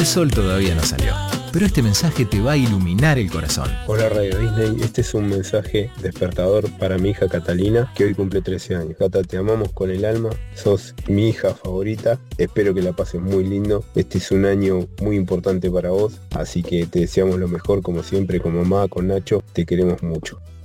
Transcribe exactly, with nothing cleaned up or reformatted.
El sol todavía no salió, pero este mensaje te va a iluminar el corazón. Hola Radio Disney, este es un mensaje despertador para mi hija Catalina, que hoy cumple trece años. Cata, te amamos con el alma, sos mi hija favorita, espero que la pases muy lindo. Este es un año muy importante para vos, así que te deseamos lo mejor como siempre, con mamá, con Nacho, te queremos mucho.